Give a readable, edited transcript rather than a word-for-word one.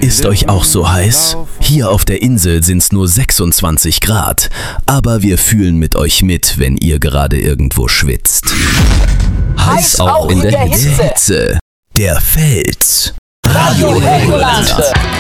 Ist euch auch so heiß? Hier auf der Insel sind's nur 26 Grad, aber wir fühlen mit euch mit, wenn ihr gerade irgendwo schwitzt. Heiß auch in der Hitze. Der Fels. Radio Helgoland.